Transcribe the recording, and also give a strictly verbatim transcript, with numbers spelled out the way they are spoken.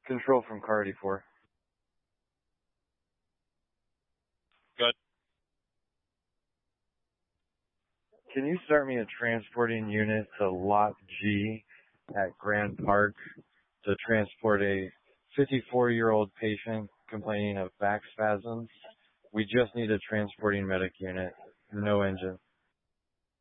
Control from car eighty-four. Good. Can you start me a transporting unit to Lot G at Grand Park to transport a fifty-four-year-old patient complaining of back spasms? We just need a transporting medic unit. No engine.